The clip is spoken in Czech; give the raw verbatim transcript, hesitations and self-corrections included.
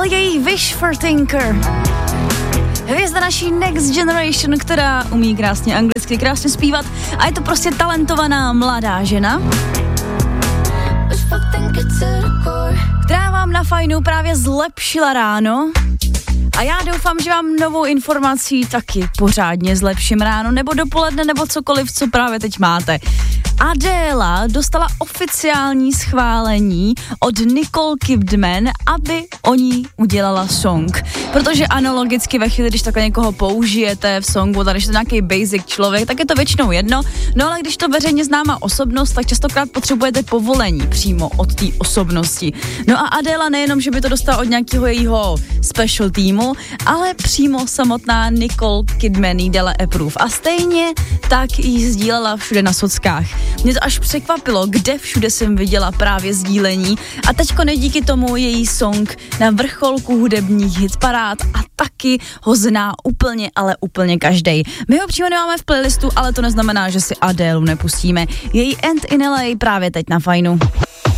její Wish for Thinker. Hvězda naší Next Generation, která umí krásně anglicky, krásně zpívat a je to prostě talentovaná mladá žena, která vám na Fajnu právě zlepšila ráno. A já doufám, že vám novou informací taky pořádně zlepším ráno, nebo dopoledne, nebo cokoliv, co právě teď máte. Adéla dostala oficiální schválení od Nicole Kidman, aby o ní udělala song. Protože ano, logicky ve chvíli, když takhle někoho použijete v songu, tady je to nějaký basic člověk, tak je to většinou jedno. No ale když to veřejně známá osobnost, tak častokrát potřebujete povolení přímo od té osobnosti. No a Adéla nejenom, že by to dostala od nějakého jejího special týmu, ale přímo samotná Nicole Kidman jí dala approve. A stejně tak jí sdílela všude na sockách. Mě to až překvapilo, kde všude jsem viděla právě sdílení a teďko nedíky tomu její song na vrcholku hudebních hitparád a taky ho zná úplně, ale úplně každej. My ho přímo nemáme v playlistu, ale to neznamená, že si Adélu nepustíme. Její End in L A právě teď na Fajnu.